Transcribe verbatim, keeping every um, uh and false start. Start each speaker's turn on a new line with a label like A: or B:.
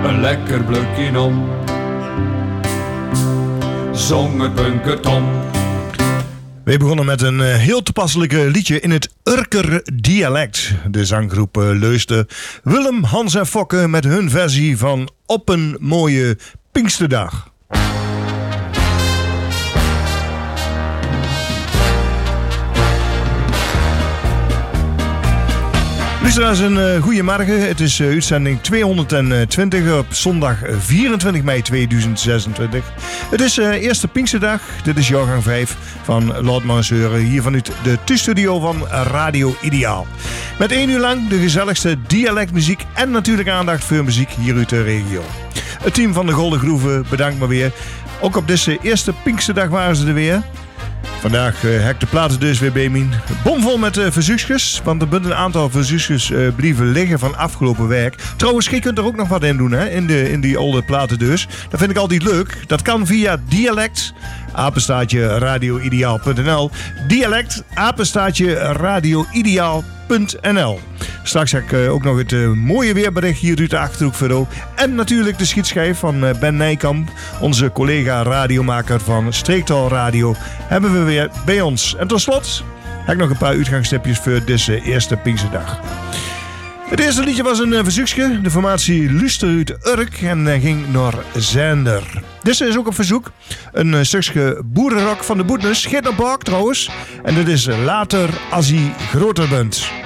A: een lekker blukje om. Zong het Bunker Tom.
B: We begonnen met een uh, heel toepasselijke liedje in het Urker dialect. De zanggroep uh, Leusden, Willem, Hans en Fokke met hun versie van Op een mooie Pinksterdag. Luisteraars, een uh, goeiemorgen. Het is uh, uitzending tweehonderdtwintig op zondag vierentwintig mei tweeduizend zesentwintig. Het is uh, eerste Pinksterdag. Dit is jaargang vijf van Laat maar eens horen. Hier vanuit de thuisstudio van Radio Ideaal. Met één uur lang de gezelligste dialectmuziek en natuurlijk aandacht voor muziek hier uit de regio. Het team van de Golden Groeven bedankt me weer. Ook op deze eerste Pinksterdag waren ze er weer. Vandaag uh, hek de platen dus weer bij mij. Bomvol met uh, verzoekjes, want er bent een aantal verzoekjes uh, blijven liggen van afgelopen week. Trouwens, je kunt er ook nog wat in doen hè, in, de, in die oude platen dus. Dat vind ik altijd leuk. Dat kan via dialect, apenstaartje radioideaal punt n l. Dialect, apenstaartje radioideaal punt n l. Straks heb ik uh, ook nog het uh, mooie weerbericht hier uit de Achterhoek Verdo. En natuurlijk de schietschijf van uh, Ben Nijkamp, onze collega radiomaker van Streektaal Radio, hebben we weer bij ons. En tot slot heb ik nog een paar uitgangstipjes voor deze eerste Pinksterdag. Het eerste liedje was een uh, verzoekje. De formatie Luster uit Urk en uh, ging naar Zender. Deze is ook op verzoek. Een uh, stukje boerenrock van de Boetnes. Geert naar Bark trouwens. En dit is uh, Later als hij groter bent.